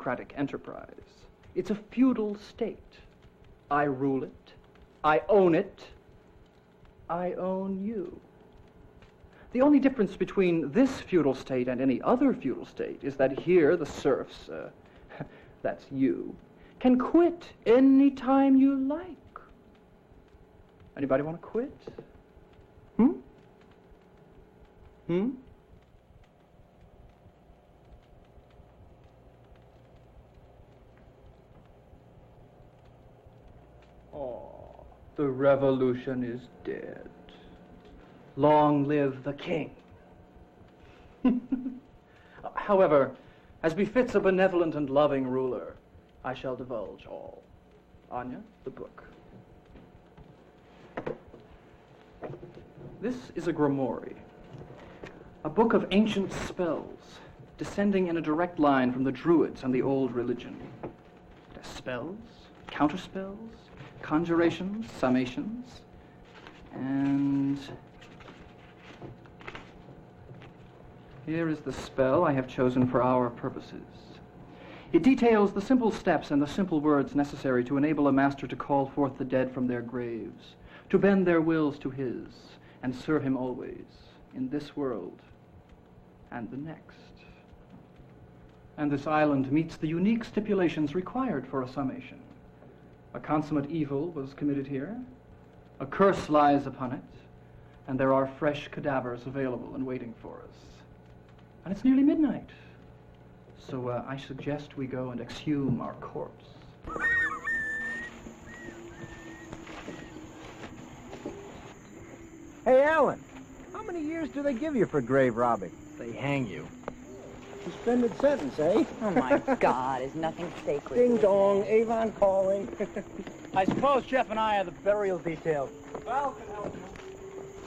democratic enterprise. It's a feudal state. I rule it. I own it. I own you. The only difference between this feudal state and any other feudal state is that here the serfs, that's you, can quit any time you like. Anybody want to quit? Oh, the revolution is dead. Long live the king. However, as befits a benevolent and loving ruler, I shall divulge all. Anya, the book. This is a grimoire, a book of ancient spells, descending in a direct line from the Druids and the old religion. It has spells, counterspells, conjurations, summations, and here is the spell I have chosen for our purposes. It details the simple steps and the simple words necessary to enable a master to call forth the dead from their graves, to bend their wills to his, and serve him always, in this world and the next. And this island meets the unique stipulations required for a summation. A consummate evil was committed here, a curse lies upon it, and there are fresh cadavers available and waiting for us. And it's nearly midnight, so I suggest we go and exhume our corpse. Hey, Alan, how many years do they give you for grave robbing? They hang you. Suspended sentence, eh? Oh, my God, is nothing sacred? Ding dong, Avon calling. I suppose Jeff and I are the burial detail. Well, can help you.